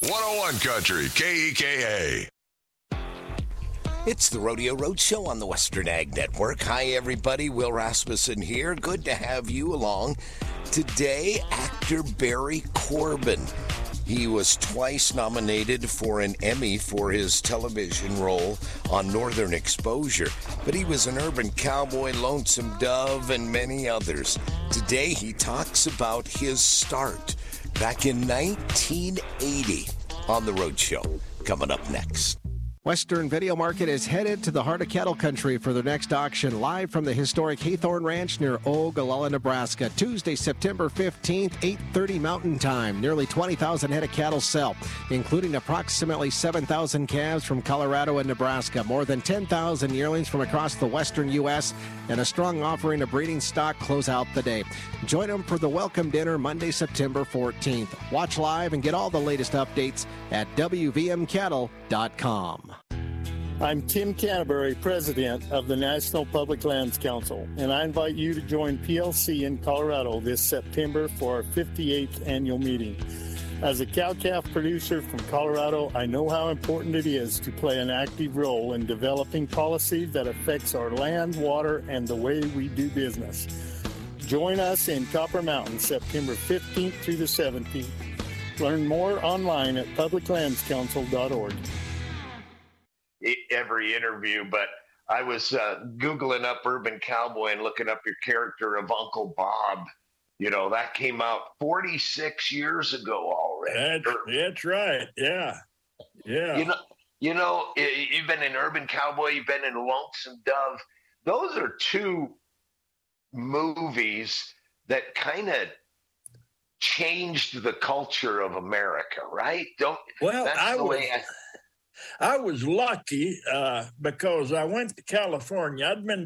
101 Country, KEKA. It's the Rodeo Roadshow on the Western Ag Network. Hi, everybody. Will Rasmussen here. Good to have you along. Today, actor Barry Corbin. He was twice nominated for an Emmy for his television role on Northern Exposure, but he was an urban cowboy, Lonesome Dove, and many others. Today, he talks about his start back in 1980 on the Roadshow. Coming up next. Western Video Market is headed to the heart of cattle country for their next auction, live from the historic Haythorne Ranch near Ogallala, Nebraska. Tuesday, September 15th, 8:30 Mountain Time. Nearly 20,000 head of cattle sell, including approximately 7,000 calves from Colorado and Nebraska, more than 10,000 yearlings from across the western U.S., and a strong offering of breeding stock close out the day. Join them for the welcome dinner Monday, September 14th. Watch live and get all the latest updates at WVMCattle.com. I'm Tim Canterbury, President of the National Public Lands Council, and I invite you to join PLC in Colorado this September for our 58th annual meeting. As a cow-calf producer from Colorado, I know how important it is to play an active role in developing policy that affects our land, water, and the way we do business. Join us in Copper Mountain, September 15th through the 17th. Learn more online at publiclandscouncil.org. Every interview, but I was Googling up Urban Cowboy and looking up your character of Uncle Bob. You know, that came out 46 years ago already. That's right. Yeah. You know, you've been in Urban Cowboy, you've been in Lonesome Dove. Those are two movies that kind of changed the culture of America, right? I was lucky because I went to California. I'd been